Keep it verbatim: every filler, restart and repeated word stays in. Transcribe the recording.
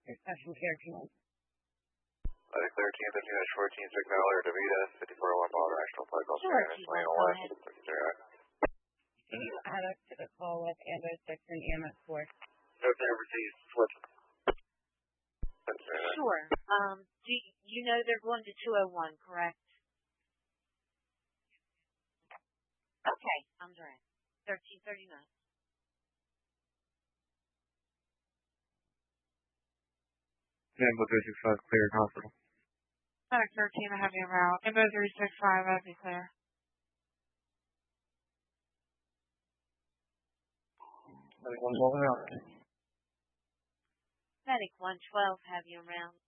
your special care team. Medic thirteen, thirteen fourteen, Signal, Davida, fifty-four oh one Ball, National Flight Call Sure, Spanish, Chief, Lane go West, ahead. Can you add us to the call with Ambo six and E M S four? Okay, overseas, flip. Sure. Um, do you, you know they're going to two oh one, correct? Okay, I'm direct. thirteen thirty-nine. Ambo three six five, clear hospital. Medic thirteen, I have you around. Ambo three six five, I have you clear. Medic one twelve, out. Medic one twelve, have you around.